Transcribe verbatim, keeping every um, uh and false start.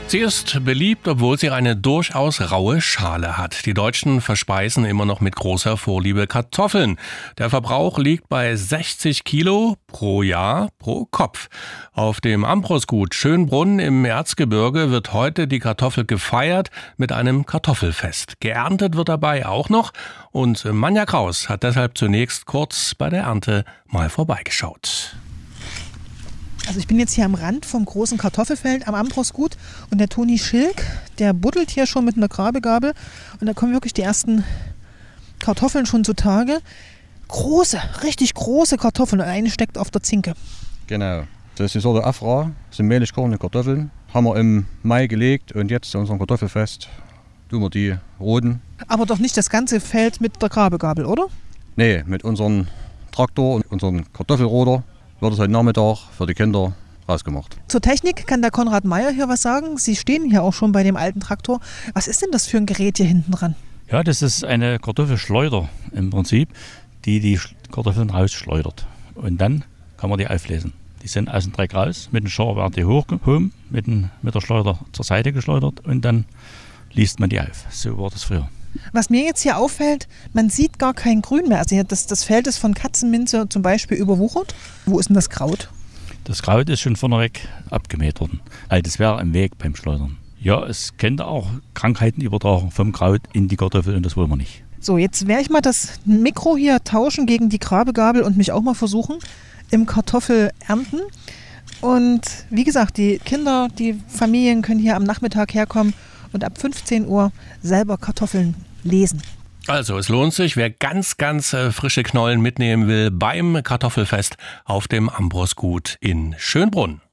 Sie ist beliebt, obwohl sie eine durchaus raue Schale hat. Die Deutschen verspeisen immer noch mit großer Vorliebe Kartoffeln. Der Verbrauch liegt bei sechzig Kilo pro Jahr pro Kopf. Auf dem Ambrosgut Schönbrunn im Erzgebirge wird heute die Kartoffel gefeiert mit einem Kartoffelfest. Geerntet wird dabei auch noch und Manja Kraus hat deshalb zunächst kurz bei der Ernte mal vorbeigeschaut. Also ich bin jetzt hier am Rand vom großen Kartoffelfeld am Ambrosgut und der Toni Schilk, der buddelt hier schon mit einer Grabegabel und da kommen wirklich die ersten Kartoffeln schon zutage. Große, richtig große Kartoffeln und eine steckt auf der Zinke. Genau, das ist so der Afra, das sind mehligkornige Kartoffeln, haben wir im Mai gelegt und jetzt zu unserem Kartoffelfest tun wir die roden. Aber doch nicht das ganze Feld mit der Grabegabel, oder? Nee, mit unserem Traktor und unserem Kartoffelroder wird es heute Nachmittag für die Kinder rausgemacht. Zur Technik kann der Konrad Meyer hier was sagen. Sie stehen hier auch schon bei dem alten Traktor. Was ist denn das für ein Gerät hier hinten dran? Ja, das ist eine Kartoffelschleuder im Prinzip, die die Kartoffeln rausschleudert. Und dann kann man die auflesen. Die sind aus dem Dreck raus, mit dem Schar werden die hochgehoben, mit, dem, mit der Schleuder zur Seite geschleudert und dann liest man die auf. So war das früher. Was mir jetzt hier auffällt, man sieht gar kein Grün mehr. Also das, das Feld ist von Katzenminze zum Beispiel überwuchert. Wo ist denn das Kraut? Das Kraut ist schon vorneweg abgemäht worden. Also das wäre im Weg beim Schleudern. Ja, es könnte auch Krankheiten übertragen vom Kraut in die Kartoffel und das wollen wir nicht. So, jetzt werde ich mal das Mikro hier tauschen gegen die Grabegabel und mich auch mal versuchen im Kartoffelernten. Und wie gesagt, die Kinder, die Familien können hier am Nachmittag herkommen und ab fünfzehn Uhr selber Kartoffeln lesen. Also es lohnt sich, wer ganz, ganz äh, frische Knollen mitnehmen will beim Kartoffelfest auf dem Ambrosgut in Schönbrunn.